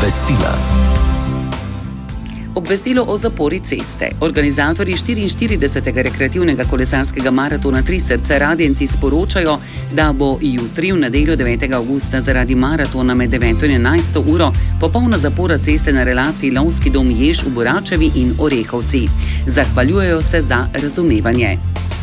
Obvestila. Obvestilo o zapori ceste. Organizatorji 44. rekreativnega kolesarskega maratona Tri srce Radenci sporočajo, da bo jutri v nedeljo 9. avgusta zaradi maratona med 9. in 11. uro popolna zapora ceste na relaciji Lovski dom Jež v Boračevi in Orehovci. Zahvaljujejo se za razumevanje.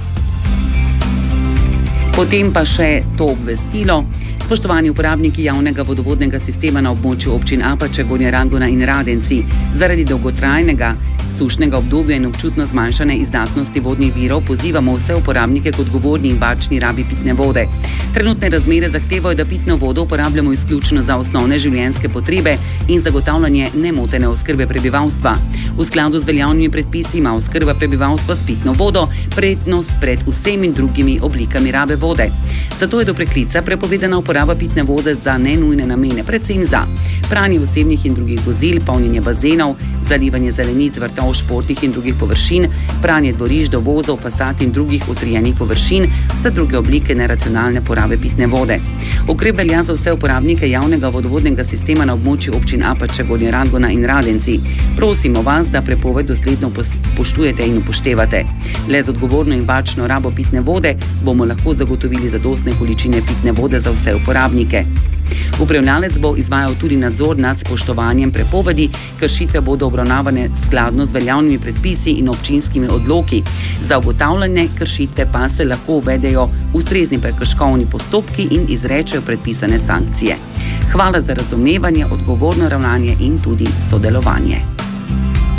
Potem pa še to obvestilo. Spoštovani uporabniki javnega vodovodnega sistema na območju občin Apače, Gornja Radgona in Radenci, zaradi dolgotrajnega sušnega obdobja in občutno zmanjšane izdatnosti vodnih virov pozivamo vse uporabnike k odgovorni in varčni rabi pitne vode. Trenutne razmere zahtevajo, da pitno vodo uporabljamo izključno za osnovne življenjske potrebe in zagotavljanje nemotene oskrbe prebivalstva. V skladu z veljavnimi predpisi ima oskrba prebivalstva s pitno vodo prednost pred vsemi drugimi oblikami rabe vode. Zato je do preklica prepovedana uporaba pitne vode za nenujne namene, predvsem za pranje osebnih in drugih vozil, polnjenje bazenov, zalivanje zelenic, vrtov, športnih in drugih površin, pranje dvorišč, dovozov, fasad in drugih utrijenih površin, vse druge oblike neracionalne porabe pitne vode. Ukrep velja za vse uporabnike javnega vodovodnega sistema na območju občin Apače, Gornja Radgona in Radenci. Prosimo vas, da prepoved dosledno poštujete in upoštevate. Le z odgovorno in varčno rabo pitne vode bomo lahko zagotovili zadostne količine pitne vode za vse uporabnike. Upravljavec bo izvajal tudi nadzor nad spoštovanjem prepovedi, kršitve bodo obravnavane skladno z veljavnimi predpisi in občinskimi odloki. Za ugotavljanje kršitve pa se lahko uvedejo ustrezni prekrškovni postopki in izrečejo predpisane sankcije. Hvala za razumevanje, odgovorno ravnanje in tudi sodelovanje.